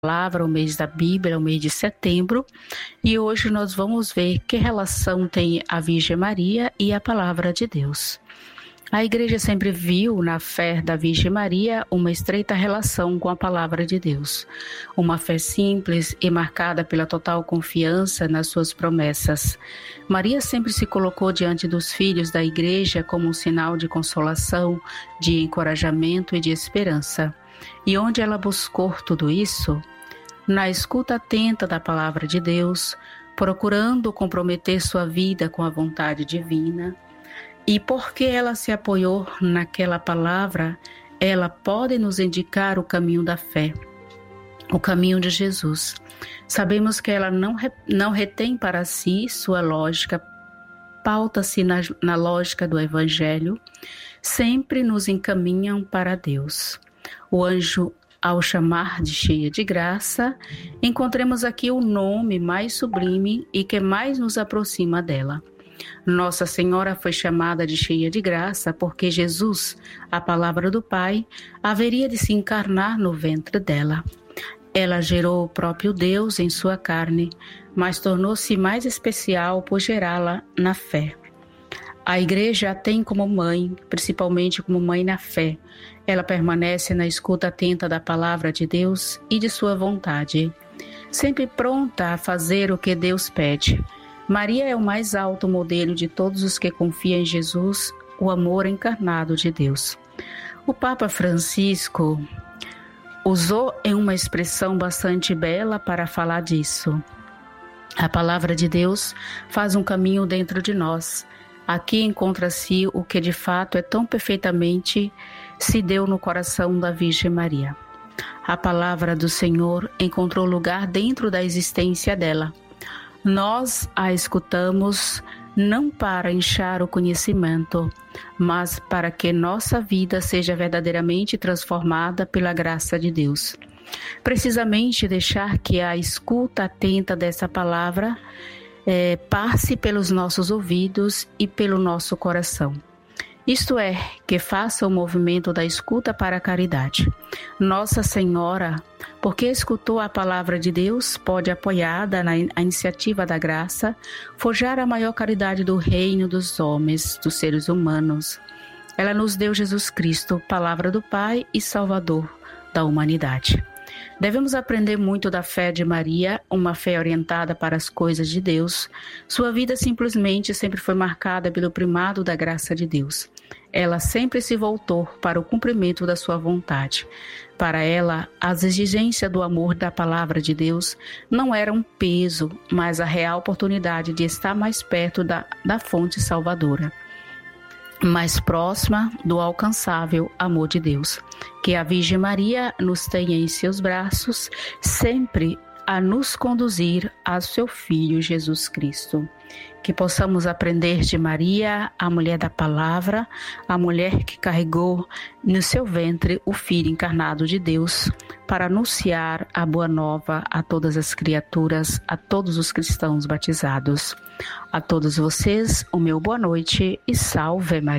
palavra, o mês da Bíblia, o mês de setembro, e hoje nós vamos ver que relação tem a Virgem Maria e a palavra de Deus. A Igreja sempre viu na fé da Virgem Maria uma estreita relação com a palavra de Deus, uma fé simples e marcada pela total confiança nas suas promessas. Maria sempre se colocou diante dos filhos da Igreja como um sinal de consolação, de encorajamento e de esperança. E onde ela buscou tudo isso? Na escuta atenta da palavra de Deus, procurando comprometer sua vida com a vontade divina. E porque ela se apoiou naquela palavra, ela pode nos indicar o caminho da fé, o caminho de Jesus. Sabemos que ela não retém para si sua lógica, pauta-se na lógica do Evangelho, sempre nos encaminham para Deus. O anjo, ao chamar de cheia de graça, encontremos aqui o nome mais sublime e que mais nos aproxima dela. Nossa Senhora foi chamada de cheia de graça porque Jesus, a palavra do Pai, haveria de se encarnar no ventre dela. Ela gerou o próprio Deus em sua carne, mas tornou-se mais especial por gerá-la na fé. A Igreja a tem como mãe, principalmente como mãe na fé. Ela permanece na escuta atenta da palavra de Deus e de sua vontade, sempre pronta a fazer o que Deus pede. Maria é o mais alto modelo de todos os que confiam em Jesus, o amor encarnado de Deus. O Papa Francisco usou em uma expressão bastante bela para falar disso. A palavra de Deus faz um caminho dentro de nós. Aqui encontra-se o que de fato é tão perfeitamente se deu no coração da Virgem Maria. A palavra do Senhor encontrou lugar dentro da existência dela. Nós a escutamos não para inchar o conhecimento, mas para que nossa vida seja verdadeiramente transformada pela graça de Deus. Precisamente deixar que a escuta atenta dessa palavra passe pelos nossos ouvidos e pelo nosso coração. Isto é, que faça o movimento da escuta para a caridade. Nossa Senhora, porque escutou a palavra de Deus, pode, apoiada na iniciativa da graça, forjar a maior caridade do reino dos homens, dos seres humanos. Ela nos deu Jesus Cristo, palavra do Pai e Salvador da humanidade. Devemos aprender muito da fé de Maria, uma fé orientada para as coisas de Deus. Sua vida simplesmente sempre foi marcada pelo primado da graça de Deus. Ela sempre se voltou para o cumprimento da sua vontade. Para ela, as exigências do amor da palavra de Deus não eram um peso, mas a real oportunidade de estar mais perto da fonte salvadora, mais próxima do alcançável amor de Deus. Que a Virgem Maria nos tenha em seus braços, sempre a nos conduzir ao seu Filho Jesus Cristo. Que possamos aprender de Maria, a mulher da palavra, a mulher que carregou no seu ventre o Filho encarnado de Deus, para anunciar a boa nova a todas as criaturas, a todos os cristãos batizados. A todos vocês, o meu boa noite e salve Maria.